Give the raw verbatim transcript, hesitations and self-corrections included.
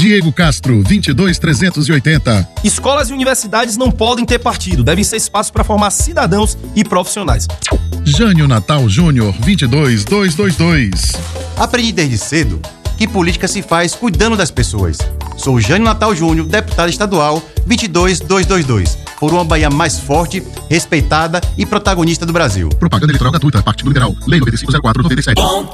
Diego Castro, vinte e dois, trezentos e oitenta. Escolas e universidades não podem ter partido, devem ser espaços para formar cidadãos e profissionais. Jânio Natal Júnior, vinte e dois, duzentos e vinte e dois. Aprendi desde cedo que política se faz cuidando das pessoas. Sou Jânio Natal Júnior, deputado estadual, vinte e dois, duzentos e vinte e dois. Por uma Bahia mais forte, respeitada e protagonista do Brasil. Propaganda eleitoral gratuita, Partido Liberal, Lei nove cinco zero quatro noventa e sete.